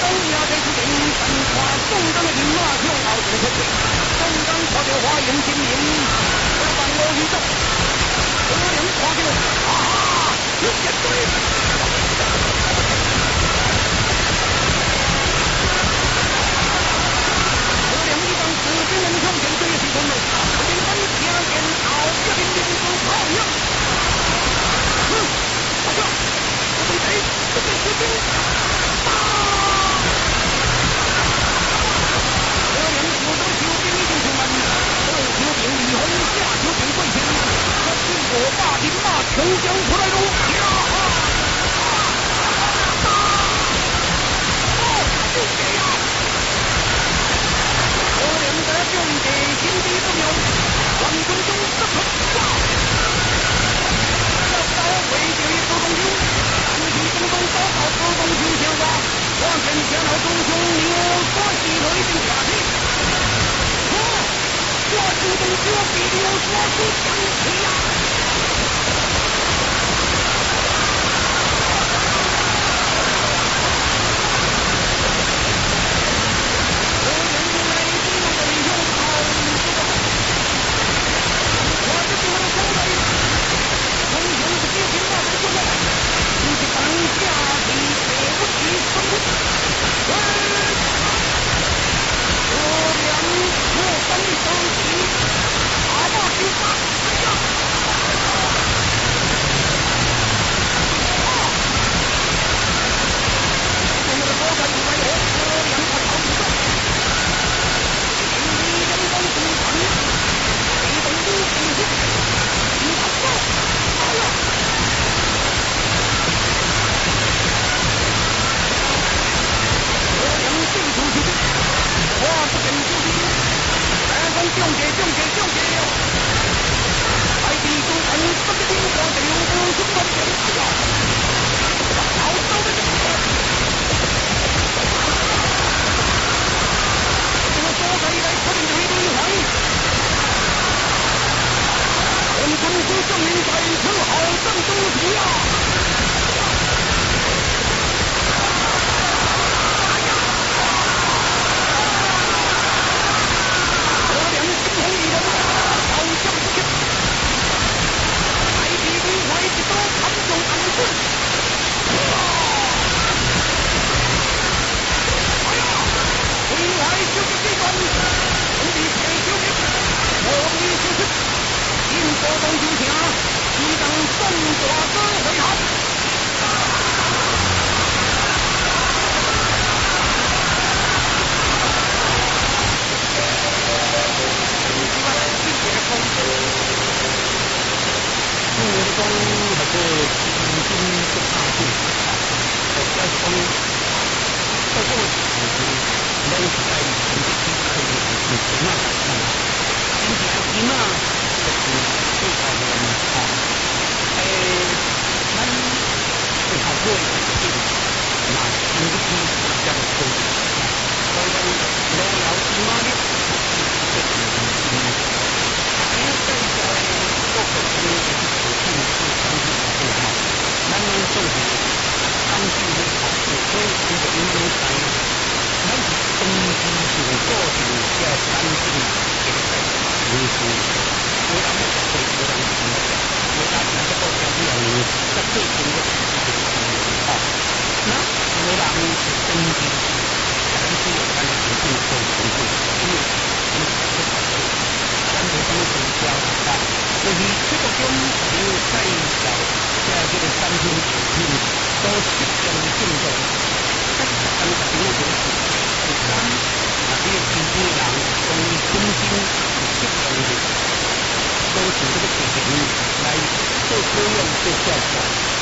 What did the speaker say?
也得是人神话，东张的人马就好成可贵，东张靠着花园精明，我帮我一走，我能跨着啊，有点对。士兵们向前追起冲来，连番听见嗷一声鸣声炮响。大将，这是谁？这是士兵！这两手中球兵已经出门，右球兵李红，下球兵桂平，这经过把兵马冲将出来喽！呀哈！就这样。我两个兄弟心地不妙，黄忠忠不可哇！要到回绝不动手，但是中东早到不动手前话，我先前老忠兄你我所系头已经下去。我主动就必定我所属将旗呀！ 都是这个水平来做多用做效果。